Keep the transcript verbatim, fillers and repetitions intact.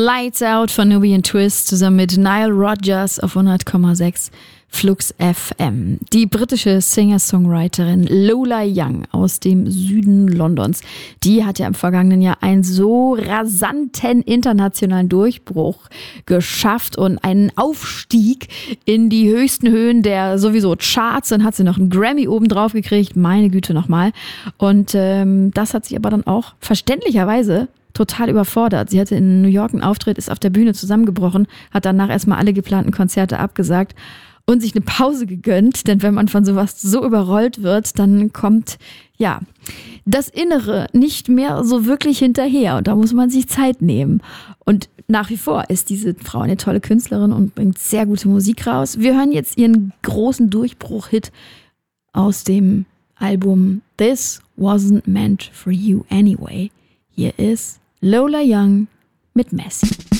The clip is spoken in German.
Lights Out von Nubian Twist zusammen mit Nile Rodgers auf hundert Komma sechs Flux F M. Die britische Singer-Songwriterin Lola Young aus dem Süden Londons, die hat ja im vergangenen Jahr einen so rasanten internationalen Durchbruch geschafft und einen Aufstieg in die höchsten Höhen der sowieso Charts. Dann hat sie noch einen Grammy oben drauf gekriegt, meine Güte nochmal. Und ähm, das hat sich aber dann auch verständlicherweise total überfordert. Sie hatte in New York einen Auftritt, ist auf der Bühne zusammengebrochen, hat danach erstmal alle geplanten Konzerte abgesagt und sich eine Pause gegönnt, denn wenn man von sowas so überrollt wird, dann kommt, ja, das Innere nicht mehr so wirklich hinterher und da muss man sich Zeit nehmen. Und nach wie vor ist diese Frau eine tolle Künstlerin und bringt sehr gute Musik raus. Wir hören jetzt ihren großen Durchbruch-Hit aus dem Album This Wasn't Meant for You Anyway. Hier ist Lola Young mit Messi.